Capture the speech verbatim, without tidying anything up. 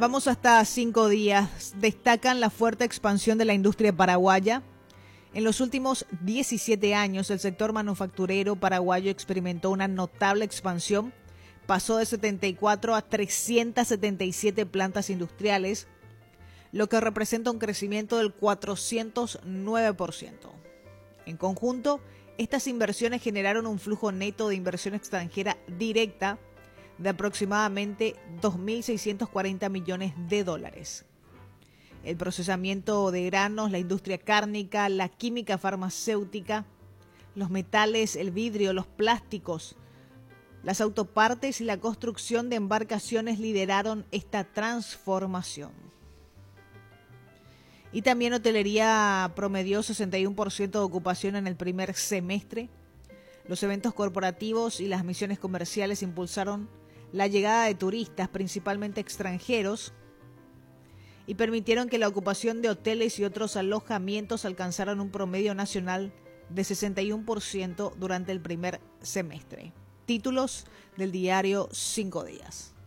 Vamos hasta cinco días. Destacan la fuerte expansión de la industria paraguaya. En los últimos diecisiete años, el sector manufacturero paraguayo experimentó una notable expansión. Pasó de setenta y cuatro a trescientas setenta y siete plantas industriales, lo que representa un crecimiento del cuatrocientos nueve por ciento. En conjunto, estas inversiones generaron un flujo neto de inversión extranjera directa de aproximadamente dos mil seiscientos cuarenta millones de dólares. El procesamiento de granos, la industria cárnica, la química farmacéutica, los metales, el vidrio, los plásticos, las autopartes y la construcción de embarcaciones lideraron esta transformación. Y también hotelería promedió sesenta y uno por ciento de ocupación en el primer semestre. Los eventos corporativos y las misiones comerciales impulsaron la llegada de turistas, principalmente extranjeros, y permitieron que la ocupación de hoteles y otros alojamientos alcanzaran un promedio nacional de sesenta y uno por ciento durante el primer semestre. Títulos del diario Cinco Días.